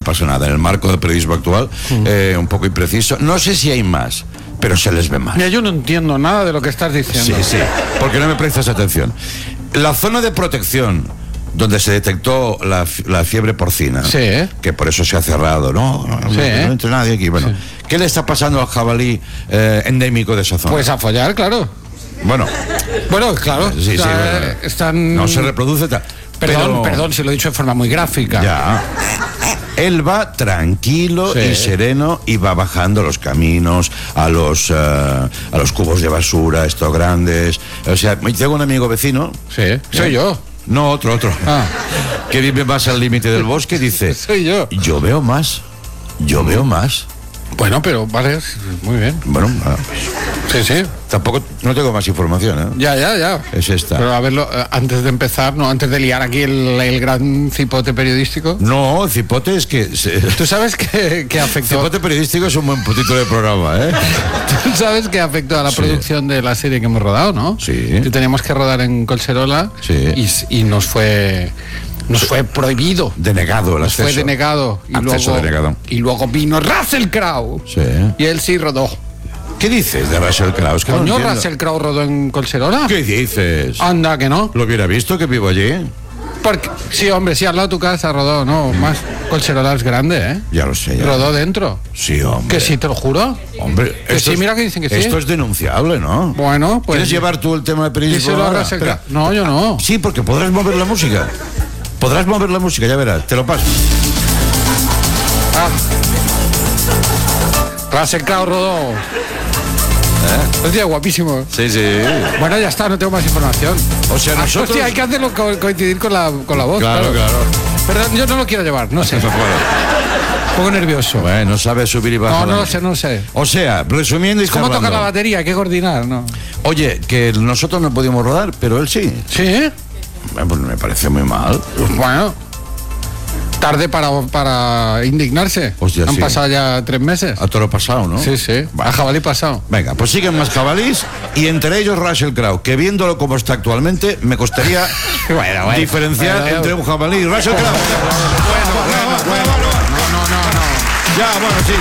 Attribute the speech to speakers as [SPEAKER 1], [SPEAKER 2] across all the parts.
[SPEAKER 1] pasa nada. En el marco del periodismo actual, un poco impreciso. No sé si hay más, pero se les ve más.
[SPEAKER 2] Mira, yo no entiendo nada de lo que estás diciendo.
[SPEAKER 1] Sí, porque no me prestas atención. La zona de protección donde se detectó la fiebre porcina, que por eso se ha cerrado, no entra nadie aquí. Bueno, ¿qué le está pasando al jabalí endémico de esa zona?
[SPEAKER 2] Pues a follar, claro.
[SPEAKER 1] Bueno,
[SPEAKER 2] claro. Están...
[SPEAKER 1] No se reproduce tal.
[SPEAKER 2] Perdón, si lo he dicho de forma muy gráfica.
[SPEAKER 1] Ya. Él va tranquilo y sereno y va bajando los caminos a los cubos de basura, estos grandes. O sea, tengo un amigo vecino.
[SPEAKER 2] Sí, soy yo.
[SPEAKER 1] No, otro. Que vive más al límite del bosque, dice.
[SPEAKER 2] Soy yo.
[SPEAKER 1] Yo veo más.
[SPEAKER 2] Bueno, pero vale, muy bien.
[SPEAKER 1] Bueno,
[SPEAKER 2] sí.
[SPEAKER 1] Tampoco, no tengo más información, ¿eh?
[SPEAKER 2] Ya.
[SPEAKER 1] Es esta.
[SPEAKER 2] Pero a verlo, antes de empezar, antes de liar aquí el gran cipote periodístico.
[SPEAKER 1] No, el cipote es que...
[SPEAKER 2] ¿Tú sabes que afectó?
[SPEAKER 1] Cipote periodístico es un buen putito de programa, ¿eh?
[SPEAKER 2] ¿Tú sabes que afectó a la producción de la serie que hemos rodado, no?
[SPEAKER 1] Sí.
[SPEAKER 2] Que teníamos que rodar en Collserola y nos fue prohibido.
[SPEAKER 1] Denegado el acceso.
[SPEAKER 2] Fue denegado. Y luego vino Russell Crowe.
[SPEAKER 1] Sí.
[SPEAKER 2] Y él sí rodó.
[SPEAKER 1] ¿Qué dices de Russell Crowe? Es que
[SPEAKER 2] ¿Coño, Russell Crowe rodó en Collserola?
[SPEAKER 1] ¿Qué dices?
[SPEAKER 2] Anda, que no.
[SPEAKER 1] ¿Lo hubiera visto que vivo allí?
[SPEAKER 2] Porque, sí, hombre, sí, al lado de tu casa rodó, no, más. Collserola es grande, ¿eh?
[SPEAKER 1] Ya lo sé.
[SPEAKER 2] Rodó dentro.
[SPEAKER 1] Sí, hombre.
[SPEAKER 2] Que sí, te lo juro.
[SPEAKER 1] Hombre,
[SPEAKER 2] que sí, mira que dicen que sí.
[SPEAKER 1] Esto es denunciable, ¿no?
[SPEAKER 2] Bueno, pues...
[SPEAKER 1] ¿Quieres llevar tú el tema de periodismo?
[SPEAKER 2] Díselo a Russell Crowe. No, yo no.
[SPEAKER 1] Sí, porque podrás mover la música. Ya verás, te lo paso.
[SPEAKER 2] Russell Crowe rodó. Es día guapísimo.
[SPEAKER 1] Sí.
[SPEAKER 2] Bueno, ya está, no tengo más información.
[SPEAKER 1] O sea, nosotros...
[SPEAKER 2] Hostia, hay que hacerlo coincidir con la voz.
[SPEAKER 1] Claro.
[SPEAKER 2] Perdón, yo no lo quiero llevar, no sé. Un poco nervioso.
[SPEAKER 1] Bueno, no sabes subir y bajar.
[SPEAKER 2] No sé.
[SPEAKER 1] O sea, resumiendo y
[SPEAKER 2] ¿Cómo toca la batería? Hay que coordinar, ¿no?
[SPEAKER 1] Oye, que nosotros no pudimos rodar, pero él sí.
[SPEAKER 2] ¿Sí?
[SPEAKER 1] Pues me parece muy mal.
[SPEAKER 2] Bueno, tarde para indignarse.
[SPEAKER 1] Hostia,
[SPEAKER 2] Han pasado ya 3 meses.
[SPEAKER 1] A toro pasado, ¿no?
[SPEAKER 2] Sí. A jabalí pasado.
[SPEAKER 1] Venga, pues siguen más jabalís y entre ellos Russell Crowe, que viéndolo como está actualmente, me costaría diferenciar entre un jabalí y Russell Crowe. Bueno. No. Ya, bueno, sí.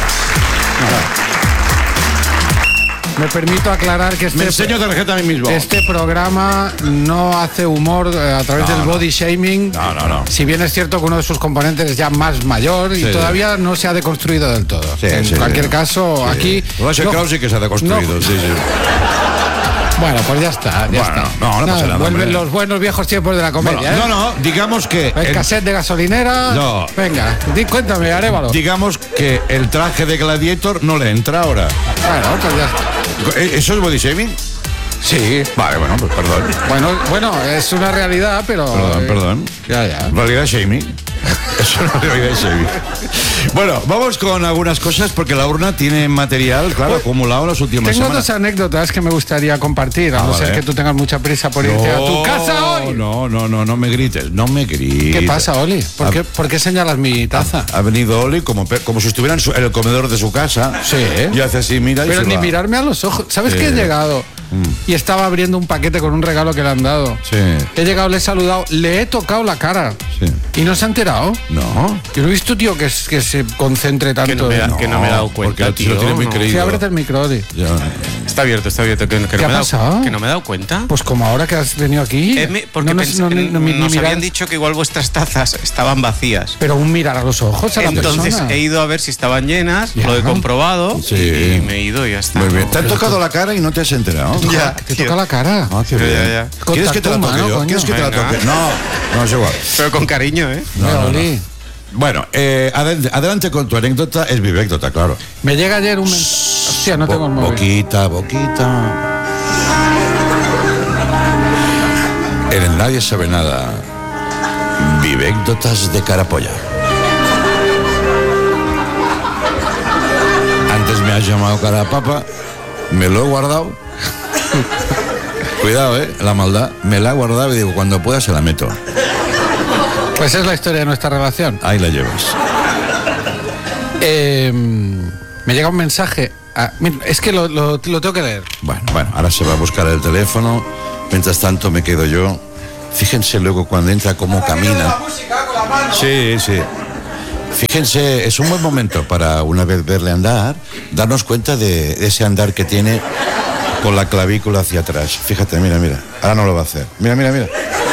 [SPEAKER 2] Me permito aclarar que
[SPEAKER 1] me enseño tarjeta a mí mismo.
[SPEAKER 2] Este programa no hace humor a través del body shaming.
[SPEAKER 1] No.
[SPEAKER 2] Si bien es cierto que uno de sus componentes es ya más mayor y todavía no se ha deconstruido del todo. En cualquier caso, aquí...
[SPEAKER 1] Russell Crowe sí que se ha deconstruido, sí.
[SPEAKER 2] Bueno, pues ya está.
[SPEAKER 1] No pasa nada.
[SPEAKER 2] Vuelven los buenos viejos tiempos de la comedia.
[SPEAKER 1] Bueno, no, digamos que...
[SPEAKER 2] El cassette de gasolinera...
[SPEAKER 1] No.
[SPEAKER 2] Venga, cuéntame, Arévalo.
[SPEAKER 1] Digamos que el traje de Gladiator no le entra ahora.
[SPEAKER 2] Bueno, pues ya está.
[SPEAKER 1] ¿Eso es body shaming?
[SPEAKER 2] Sí.
[SPEAKER 1] Vale, bueno, pues perdón.
[SPEAKER 2] Bueno, es una realidad, pero...
[SPEAKER 1] Perdón.
[SPEAKER 2] Ya.
[SPEAKER 1] Realidad shaming. Eso no es realidad shaming. Bueno, vamos con algunas cosas porque la urna tiene material, claro, acumulado en las últimas semanas.
[SPEAKER 2] Tengo 2 anécdotas que me gustaría compartir, a no ser que tú tengas mucha prisa por irte a tu casa hoy.
[SPEAKER 1] No me grites.
[SPEAKER 2] ¿Qué pasa, Oli? ¿Por qué señalas mi taza?
[SPEAKER 1] Ha venido Oli como si estuviera en el comedor de su casa.
[SPEAKER 2] Sí.
[SPEAKER 1] Y hace así, mira.
[SPEAKER 2] Pero ni mirarme a los ojos. ¿Sabes que he llegado? Y estaba abriendo un paquete con un regalo que le han dado.
[SPEAKER 1] Sí.
[SPEAKER 2] He llegado, le he saludado, le he tocado la cara.
[SPEAKER 1] Sí.
[SPEAKER 2] ¿Y no se ha enterado?
[SPEAKER 1] No.
[SPEAKER 2] Yo no he visto, tío, que se concentre tanto.
[SPEAKER 3] Que no me he dado cuenta,
[SPEAKER 1] porque
[SPEAKER 3] tío.
[SPEAKER 1] lo tiene muy creído.
[SPEAKER 2] Sí, ábrete el micro, Oli.
[SPEAKER 3] Está abierto.
[SPEAKER 2] ¿Qué ha pasado?
[SPEAKER 3] Que no me he dado cuenta.
[SPEAKER 2] Pues como ahora que has venido aquí.
[SPEAKER 3] Porque nos habían dicho que igual vuestras tazas estaban vacías.
[SPEAKER 2] Pero un mirar a los ojos a la
[SPEAKER 3] Entonces
[SPEAKER 2] persona.
[SPEAKER 3] he ido a ver si estaban llenas, lo he comprobado y me he ido y ya está.
[SPEAKER 1] Muy bien. Te han tocado la cara y no te has enterado.
[SPEAKER 3] Ya,
[SPEAKER 2] te toca la cara.
[SPEAKER 1] Ah, qué bien.
[SPEAKER 3] Ya.
[SPEAKER 1] ¿Quieres que te la toque yo? ¿Quieres que te la toque? No, es igual.
[SPEAKER 3] Pero con cariño, ¿eh?
[SPEAKER 1] No. Bueno, adelante con tu anécdota, es mi anécdota, claro.
[SPEAKER 2] Me llega ayer un mensaje. Hostia, no tengo el móvil.
[SPEAKER 1] Boquita. En el Nadie Sabe Nada, vivécdotas de Carapolla. Antes me has llamado Carapapa, me lo he guardado. Cuidado, la maldad. Me la he guardado y digo, cuando pueda se la meto.
[SPEAKER 2] Pues es la historia de nuestra relación.
[SPEAKER 1] Ahí la llevas.
[SPEAKER 2] Me llega un mensaje. Es que lo tengo que leer.
[SPEAKER 1] Bueno, ahora se va a buscar el teléfono. Mientras tanto me quedo yo. Fíjense luego cuando entra cómo camina. Sí. Fíjense, es un buen momento para una vez verle andar, darnos cuenta de ese andar que tiene con la clavícula hacia atrás. Fíjate, mira. Ahora no lo va a hacer. Mira.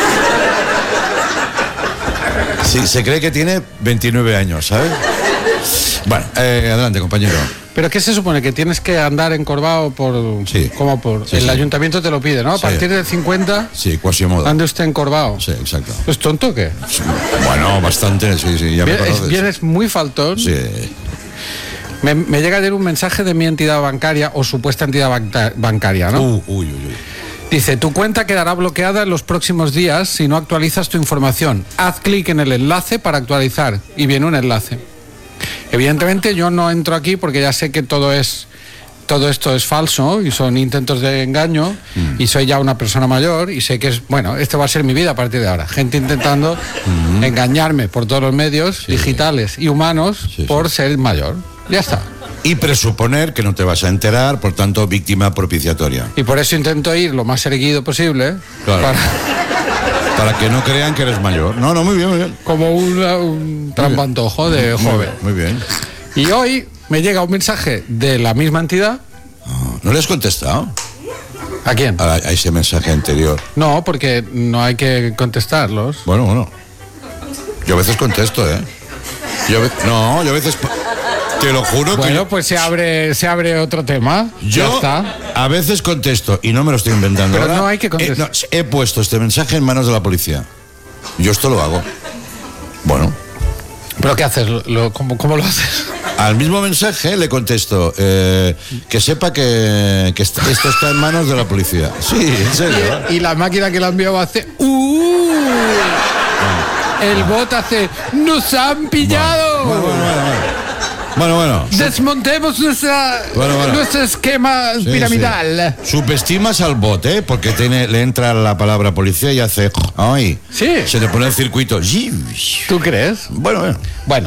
[SPEAKER 1] Sí, se cree que tiene 29 años, ¿sabes? Bueno, adelante, compañero.
[SPEAKER 2] ¿Pero qué se supone? ¿Que tienes que andar encorvado por...?
[SPEAKER 1] Sí.
[SPEAKER 2] ¿Cómo por...?
[SPEAKER 1] Sí,
[SPEAKER 2] el
[SPEAKER 1] sí.
[SPEAKER 2] ayuntamiento te lo pide, ¿no? A partir de 50...
[SPEAKER 1] Sí, Quasimodo.
[SPEAKER 2] ¿Ande usted encorvado?
[SPEAKER 1] Sí, exacto.
[SPEAKER 2] ¿Es tonto o qué?
[SPEAKER 1] Bueno, bastante, sí, ya me conoces.
[SPEAKER 2] Vienes muy faltón.
[SPEAKER 1] Sí.
[SPEAKER 2] Me llega ayer un mensaje de mi entidad bancaria, o supuesta entidad bancaria, ¿no?
[SPEAKER 1] Uy.
[SPEAKER 2] Dice, tu cuenta quedará bloqueada en los próximos días si no actualizas tu información. Haz clic en el enlace para actualizar. Y viene un enlace. Evidentemente yo no entro aquí porque ya sé que todo esto es falso y son intentos de engaño y soy ya una persona mayor y sé que esto va a ser mi vida a partir de ahora. Gente intentando engañarme por todos los medios digitales y humanos por ser mayor. Ya está.
[SPEAKER 1] Y presuponer que no te vas a enterar, por tanto, víctima propiciatoria.
[SPEAKER 2] Y por eso intento ir lo más erguido posible.
[SPEAKER 1] Claro. Para que no crean que eres mayor. No, muy bien.
[SPEAKER 2] Como un trampantojo de joven.
[SPEAKER 1] Muy bien.
[SPEAKER 2] Y hoy me llega un mensaje de la misma entidad.
[SPEAKER 1] ¿No le has contestado?
[SPEAKER 2] ¿A quién?
[SPEAKER 1] A ese mensaje anterior.
[SPEAKER 2] No, porque no hay que contestarlos.
[SPEAKER 1] Bueno. Yo a veces contesto, ¿eh? Yo a veces... Te lo juro.
[SPEAKER 2] Bueno, pues se abre otro tema.
[SPEAKER 1] Yo
[SPEAKER 2] ya está.
[SPEAKER 1] A veces contesto, y no me lo estoy inventando.
[SPEAKER 2] Pero
[SPEAKER 1] ahora,
[SPEAKER 2] no hay que contestar.
[SPEAKER 1] He puesto este mensaje en manos de la policía. Yo esto lo hago. Bueno.
[SPEAKER 2] ¿Pero qué haces? ¿Cómo lo haces?
[SPEAKER 1] Al mismo mensaje le contesto, que sepa que esto está en manos de la policía. Sí, en serio.
[SPEAKER 2] Y la máquina que la envió hace... El bot hace... ¡Nos han pillado!
[SPEAKER 1] Bueno.
[SPEAKER 2] Desmontemos nuestro esquema piramidal.
[SPEAKER 1] Sí. Subestimas al bot, porque le entra la palabra policía y hace... ¡Ay!
[SPEAKER 2] Sí.
[SPEAKER 1] Se le pone el circuito.
[SPEAKER 2] ¿Tú crees?
[SPEAKER 1] Bueno.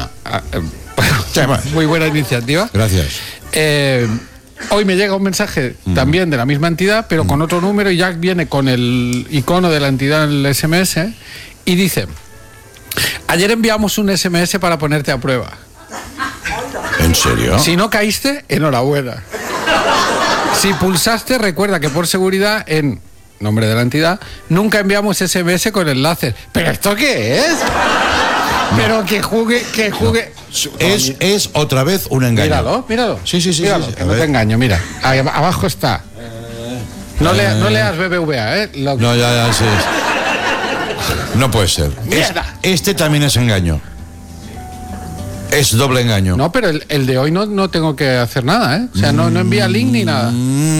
[SPEAKER 2] Muy buena iniciativa.
[SPEAKER 1] Gracias.
[SPEAKER 2] Hoy me llega un mensaje también de la misma entidad, pero con otro número, y ya viene con el icono de la entidad en el SMS, y dice: ayer enviamos un SMS para ponerte a prueba.
[SPEAKER 1] ¿En serio?
[SPEAKER 2] Si no caíste, enhorabuena. Si pulsaste, recuerda que por seguridad, en nombre de la entidad, nunca enviamos SMS con enlaces. ¿Pero esto qué es? Pero que juegue.
[SPEAKER 1] Es otra vez un engaño.
[SPEAKER 2] Míralo.
[SPEAKER 1] Sí.
[SPEAKER 2] Míralo, que no te engaño, mira. Ahí abajo está. No leas BBVA,
[SPEAKER 1] No, ya, sí. No puede ser. Este también es engaño. Es doble engaño.
[SPEAKER 2] No, pero el de hoy no tengo que hacer nada, O sea, no envía link ni nada.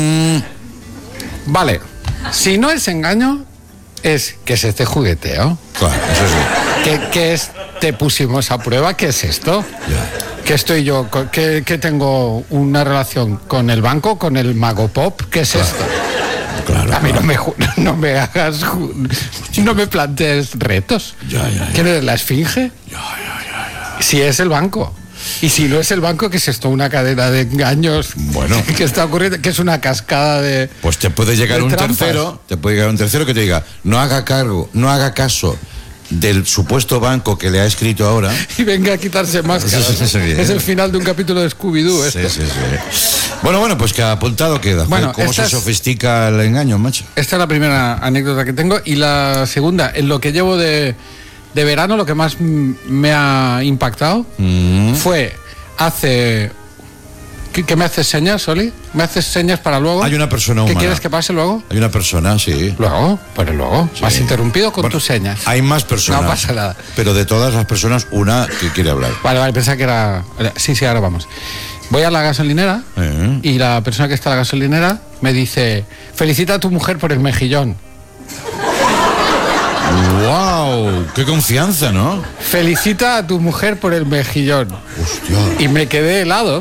[SPEAKER 2] Vale. Si no es engaño, es que es este jugueteo.
[SPEAKER 1] Claro, eso sí.
[SPEAKER 2] ¿Qué es? Te pusimos a prueba. ¿Qué es esto?
[SPEAKER 1] Yeah.
[SPEAKER 2] ¿Qué estoy yo? ¿Que tengo una relación con el banco, con el Mago Pop? ¿Qué es esto?
[SPEAKER 1] Claro.
[SPEAKER 2] A mí no me hagas... No me plantees retos.
[SPEAKER 1] Ya.
[SPEAKER 2] ¿Quién eres, la esfinge?
[SPEAKER 1] Ya.
[SPEAKER 2] Si es el banco. Y si no es el banco, que es esto una cadena de engaños que está ocurriendo, que es una cascada de...
[SPEAKER 1] Pues te puede llegar un tercero, que te diga, no haga caso del supuesto banco que le ha escrito ahora.
[SPEAKER 2] Y venga a quitarse máscaras. Es el final de un capítulo de Scooby-Doo esto.
[SPEAKER 1] Sí. Bueno, pues que apuntado queda.
[SPEAKER 2] Bueno,
[SPEAKER 1] ¿Cómo se sofistica el engaño, macho?
[SPEAKER 2] Esta es la primera anécdota que tengo. Y la segunda, en lo que llevo de verano, lo que más me ha impactado fue hace... ¿Qué me haces señas, Oli? ¿Me haces señas para luego?
[SPEAKER 1] Hay una persona humana.
[SPEAKER 2] ¿Qué quieres que pase luego?
[SPEAKER 1] Hay una persona, sí.
[SPEAKER 2] ¿Luego? Pues luego.
[SPEAKER 1] Sí.
[SPEAKER 2] Me has interrumpido con tus señas.
[SPEAKER 1] Hay más personas.
[SPEAKER 2] No pasa nada.
[SPEAKER 1] Pero de todas las personas, una que quiere hablar.
[SPEAKER 2] Vale, pensaba que era... Sí, ahora vamos. Voy a la gasolinera y la persona que está en la gasolinera me dice: felicita a tu mujer por el mejillón.
[SPEAKER 1] ¡Wow! ¡Qué confianza!, ¿no?
[SPEAKER 2] Felicita a tu mujer por el mejillón.
[SPEAKER 1] ¡Hostia!
[SPEAKER 2] Y me quedé helado.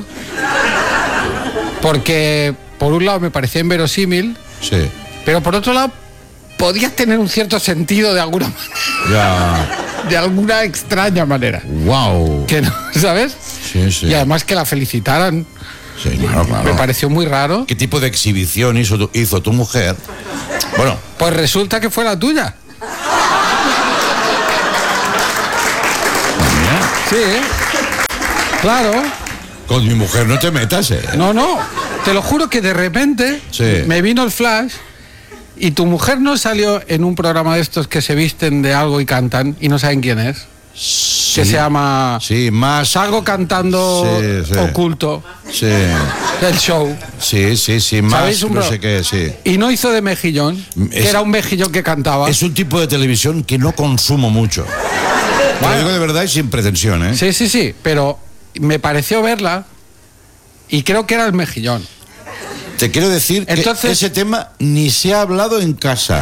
[SPEAKER 2] Porque, por un lado, me parecía inverosímil.
[SPEAKER 1] Sí.
[SPEAKER 2] Pero por otro lado, podía tener un cierto sentido de alguna manera.
[SPEAKER 1] Ya.
[SPEAKER 2] De alguna extraña manera.
[SPEAKER 1] ¡Wow!
[SPEAKER 2] Que no, ¿sabes?
[SPEAKER 1] Sí.
[SPEAKER 2] Y además que la felicitaran.
[SPEAKER 1] Sí, claro.
[SPEAKER 2] Me pareció muy raro.
[SPEAKER 1] ¿Qué tipo de exhibición hizo tu mujer? Bueno.
[SPEAKER 2] Pues resulta que fue la tuya. Sí, Claro.
[SPEAKER 1] Con mi mujer no te metas,
[SPEAKER 2] No, te lo juro que de repente me vino el flash y tu mujer no salió en un programa de estos que se visten de algo y cantan y no saben quién es. Sí. Que se llama Algo cantando oculto.
[SPEAKER 1] Sí.
[SPEAKER 2] El show.
[SPEAKER 1] Sí, más no sé qué, sí.
[SPEAKER 2] Y no hizo de mejillón, que era un mejillón que cantaba.
[SPEAKER 1] Es un tipo de televisión que no consumo mucho. Te lo digo de verdad y sin pretensión, ¿eh?
[SPEAKER 2] Sí, pero me pareció verla y creo que era el mejillón.
[SPEAKER 1] Te quiero decir que ese tema ni se ha hablado en casa.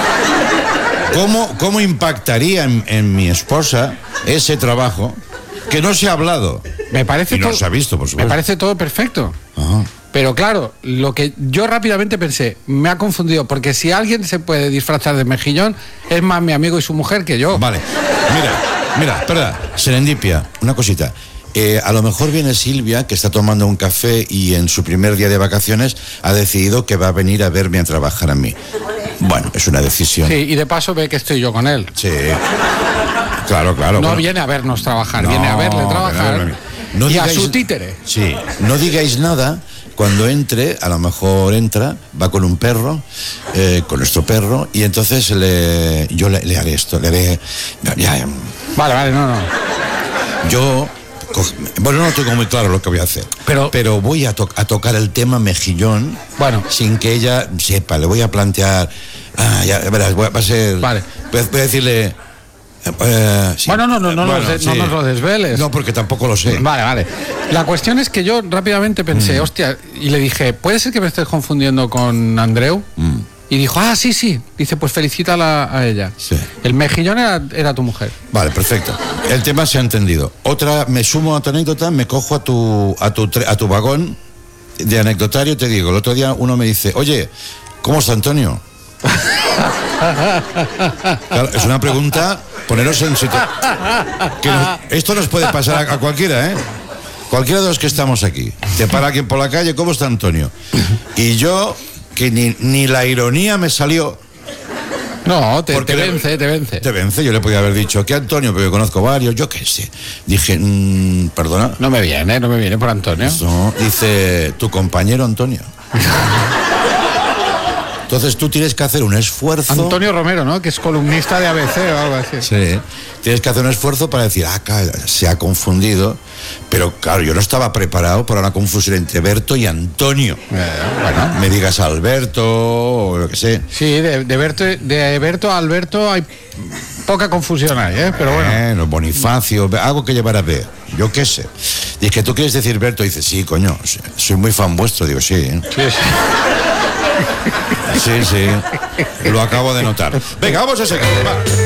[SPEAKER 1] ¿Cómo impactaría en mi esposa ese trabajo que no se ha hablado?
[SPEAKER 2] Me parece
[SPEAKER 1] y no se ha visto, por supuesto.
[SPEAKER 2] Me parece todo perfecto.
[SPEAKER 1] Ajá.
[SPEAKER 2] Pero claro, lo que yo rápidamente pensé, me ha confundido, porque si alguien se puede disfrazar de mejillón, es más mi amigo y su mujer que yo.
[SPEAKER 1] Vale, mira, espera, serendipia, una cosita. A lo mejor viene Silvia, que está tomando un café y en su primer día de vacaciones ha decidido que va a venir a verme a trabajar a mí. Bueno, es una decisión.
[SPEAKER 2] Sí, y de paso ve que estoy yo con él.
[SPEAKER 1] Sí, claro.
[SPEAKER 2] No viene a vernos trabajar, viene a verle trabajar y a su títere.
[SPEAKER 1] Sí, no digáis nada. Cuando entre, a lo mejor entra, va con un perro, con nuestro perro, y entonces yo le haré esto, le haré...
[SPEAKER 2] Vale, no.
[SPEAKER 1] Yo... Bueno, no tengo muy claro lo que voy a hacer, pero voy a tocar el tema mejillón, sin que ella sepa. Le voy a plantear, ya verás, va a ser, voy a decirle,
[SPEAKER 2] sí. Bueno, no nos lo desveles.
[SPEAKER 1] No, porque tampoco lo sé.
[SPEAKER 2] Vale. La cuestión es que yo rápidamente pensé, hostia, y le dije, ¿puede ser que me estés confundiendo con Andreu? Y dijo, sí. Dice, pues felicítala a ella.
[SPEAKER 1] Sí.
[SPEAKER 2] El mejillón era tu mujer.
[SPEAKER 1] Vale, perfecto. El tema se ha entendido. Otra, me sumo a tu anécdota, me cojo a tu vagón de anecdotario y te digo, el otro día uno me dice, oye, ¿cómo está Antonio? Claro, es una pregunta, poneros en situación. Esto nos puede pasar a cualquiera, ¿eh? Cualquiera de los que estamos aquí. Te para alguien por la calle, ¿cómo está Antonio? Y yo... que ni la ironía me salió.
[SPEAKER 2] No, te vence.
[SPEAKER 1] Te vence, yo le podía haber dicho que Antonio, pero yo conozco varios, yo qué sé. Dije, perdona.
[SPEAKER 2] No me viene por Antonio.
[SPEAKER 1] No, dice, tu compañero Antonio. Entonces tú tienes que hacer un esfuerzo.
[SPEAKER 2] Antonio Romero, ¿no? Que es columnista de ABC o algo así.
[SPEAKER 1] Sí. Tienes que hacer un esfuerzo para decir, se ha confundido. Pero claro, yo no estaba preparado para una confusión entre Berto y Antonio. Bueno, me digas Alberto o lo que sé.
[SPEAKER 2] Sí, de Berto a Alberto hay poca confusión ahí, ¿eh? Pero bueno.
[SPEAKER 1] Bonifacio, algo que llevar a ver. Yo qué sé. Y es que tú quieres decir Berto y dices, sí, coño, soy muy fan vuestro. Digo, sí. Sí. Lo acabo de notar. Venga, vamos a seguir. Va.